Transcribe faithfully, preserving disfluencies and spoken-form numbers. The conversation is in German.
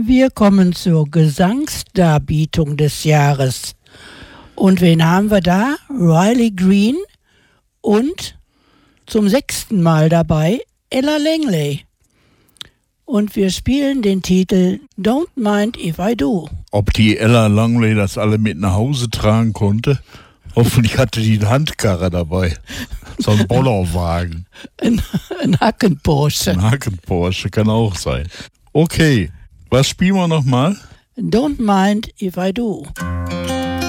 Wir kommen zur Gesangsdarbietung des Jahres. Und wen haben wir da? Riley Green und zum sechsten Mal dabei Ella Langley. Und wir spielen den Titel Don't Mind If I Do. Ob die Ella Langley das alle mit nach Hause tragen konnte? Hoffentlich hatte die eine Handkarre dabei. So ein Bollerwagen. Ein, ein Hacken-Porsche. Ein Hacken-Porsche kann auch sein. Okay, was spielen wir nochmal? Don't Mind If I Do.